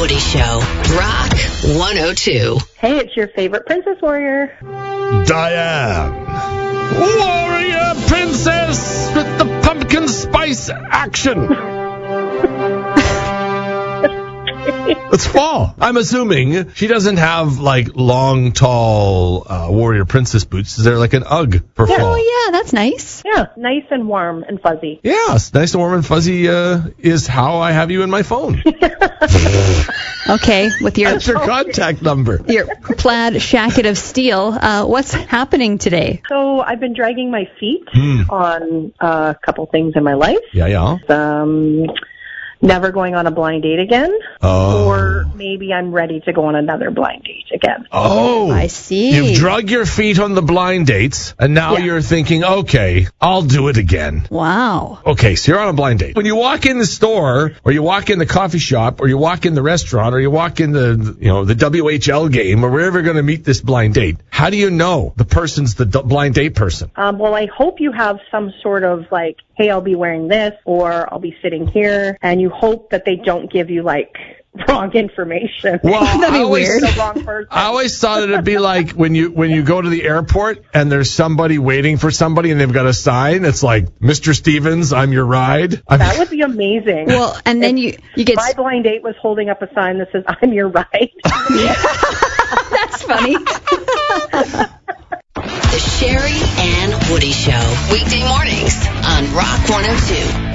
Woody Show. Rock 102. Hey, it's your favorite Princess Warrior. Diane. Warrior Princess with the pumpkin spice action. It's fall. I'm assuming she doesn't have, like, long, tall warrior princess boots. Is there, like, an Ugg for fall? Oh, yeah, that's nice. Yeah, nice and warm and fuzzy. Yes, nice and warm and fuzzy is how I have you in my phone. Okay, with That's your contact number. your plaid shacket of steel, what's happening today? So I've been dragging my feet on a couple things in my life. Yeah. Never going on a blind date again. Oh. Or maybe I'm ready to go on another blind date again. Oh. I see. You've drug your feet on the blind dates, and now you're thinking, okay, I'll do it again. Wow. Okay, so you're on a blind date. When you walk in the store, or you walk in the coffee shop, or you walk in the restaurant, or you walk in the WHL game, or wherever you're going to meet this blind date, how do you know the person's the blind date person? Well, I hope you have some sort of like, hey, I'll be wearing this, or I'll be sitting here, and you hope that they don't give you like wrong information. Well, That'd be weird. The wrong person. I always thought it'd be like when you go to the airport and there's somebody waiting for somebody and they've got a sign. It's like, Mr. Stevens, I'm your ride. That would be amazing. Well, and then you get... My blind date was holding up a sign that says, I'm your ride. That's funny. The Sherry and Woody Show. Weekday mornings on Rock 102.